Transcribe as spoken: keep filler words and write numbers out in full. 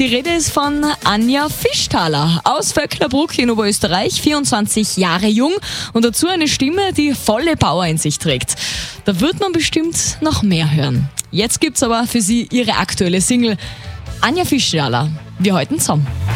Die Rede ist von Anja Fischthaler aus Vöcklerbruck in Oberösterreich, vierundzwanzig Jahre jung und dazu eine Stimme, die volle Power in sich trägt. Da wird man bestimmt noch mehr hören. Jetzt gibt's aber für sie ihre aktuelle Single. Anja Fischthaler, wir halten zusammen.